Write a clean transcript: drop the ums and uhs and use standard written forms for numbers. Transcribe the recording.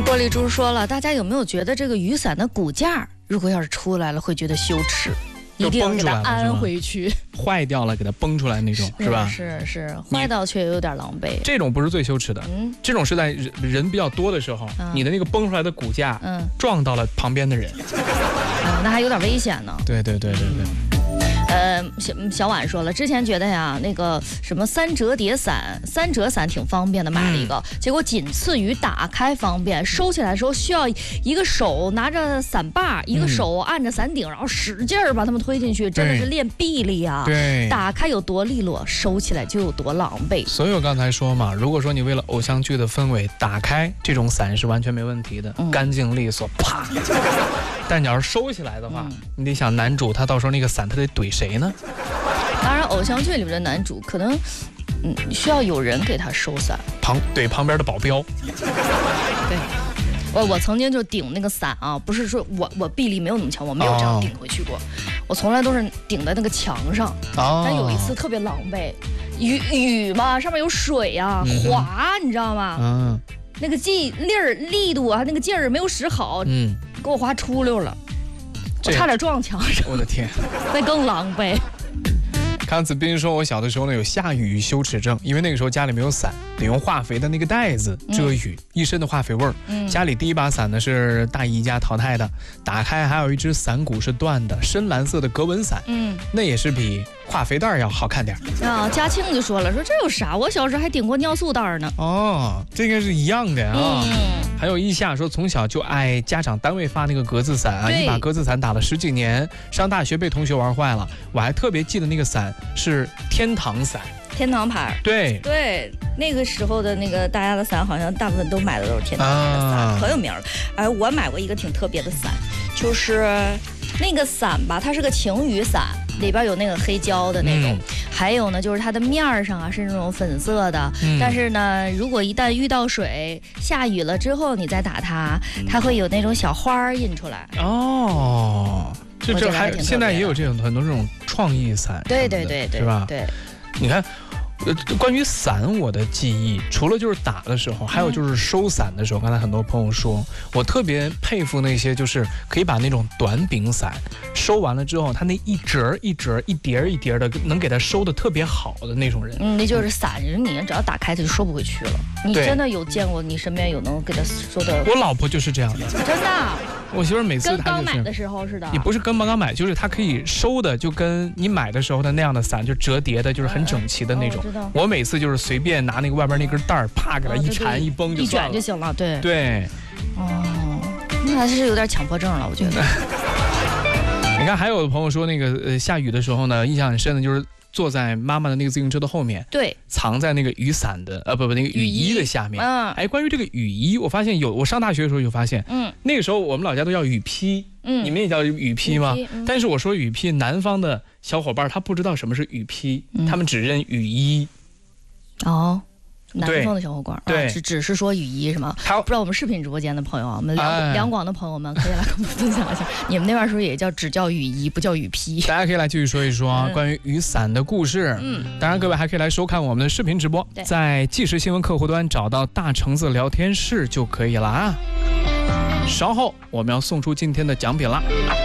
玻璃珠说了，大家有没有觉得这个雨伞的骨架，如果要是出来了，会觉得羞耻，一定要给它安回去。 坏掉了，给它崩出来那种，是吧？ 是，坏到却有点狼狈。 这种不是最羞耻的，这种是在人比较多的时候，你的那个崩出来的骨架，撞到了旁边的人， 那还有点危险呢。 对。 小婉说了，之前觉得呀，那个什么三折伞挺方便的，买了一个，结果仅次于打开方便，收起来的时候需要一个手拿着伞把，一个手按着伞顶，然后使劲把它们推进去，真的是练臂力啊。 对， 打开有多利落，收起来就有多狼狈。 所以我刚才说嘛，如果说你为了偶像剧的氛围，打开这种伞是完全没问题的，干净利索，啪。但你要是收起来的话，你得想男主他到时候那个伞他得怼谁呢？ 当然，偶像剧里面的男主可能，需要有人给他收伞， 旁边的保镖。 对，我曾经就顶那个伞啊，不是说我臂力没有那么强，我没有这样顶回去过，我从来都是顶在那个墙上。但有一次特别狼狈，雨嘛，上面有水啊，滑，你知道吗？那个力度啊，那个劲儿没有使好，给我滑出溜了，我差点撞墙上。 我的天， 那更狼狈。 康子斌说，我小的时候呢有下雨羞耻症，因为那个时候家里没有伞，得用化肥的那个袋子遮雨，一身的化肥味儿。家里第一把伞呢是大姨家淘汰的，打开还有一只伞骨是断的，深蓝色的格纹伞，那也是比化肥袋要好看点啊。嘉庆就说了，说这有啥？我小时候还顶过尿素袋呢。 这个是一样的啊。还有一夏说，从小就爱家长单位发那个格子伞啊，一把格子伞打了10几年，上大学被同学玩坏了，我还特别记得那个伞是天堂伞， 天堂牌。对，那个时候的那个大家的伞，好像大部分都买的都是天堂牌的伞，可有名了。我买过一个挺特别的伞，就是那个伞吧，它是个晴雨伞，里边有那个黑胶的那种，还有呢就是它的面上啊是那种粉色的，但是呢如果一旦遇到水下雨了之后，你再打它，它会有那种小花印出来。 这还现在也有这种很多这种创意伞， 对， 是吧？ 对， 你看。关于伞，我的记忆除了就是打的时候，还有就是收伞的时候。刚才很多朋友说，我特别佩服那些就是可以把那种短柄伞收完了之后，它那一折一折、一叠一叠的，能给它收的特别好的那种人。 那就是伞人，你只要打开它就收不回去了。你真的有见过你身边有能给它收的？ 我老婆就是这样的， 真的。 我媳妇每次跟刚买的时候似的， 也不是跟刚买，就是它可以收的，就跟你买的时候的那样的伞，就折叠的，就是很整齐的那种。我每次就是随便拿那个外边那根带儿，啪给它一缠一绷就算了， 一卷就行了。 对。 那还是有点强迫症了，我觉得。 你看，还有朋友说那个下雨的时候呢，印象很深的就是坐在妈妈的那个自行车的后面， 对， 藏在那个雨伞的那个雨衣的下面。关于这个雨衣，我发现我上大学的时候就发现，那个时候我们老家都叫雨披，你们也叫雨披吗？但是我说雨披，南方的小伙伴他不知道什么是雨披，他们只认雨衣。南方的小伙伴对， 只是说雨衣是吗？不知道我们视频直播间的朋友啊，我们两广的朋友们可以来跟我们分享一下，你们那边是不是也只叫雨衣，不叫雨披？ 大家可以来继续说一说关于雨伞的故事。当然各位还可以来收看我们的视频直播，在即时新闻客户端找到大橙子聊天室就可以了啊。稍后我们要送出今天的奖品了。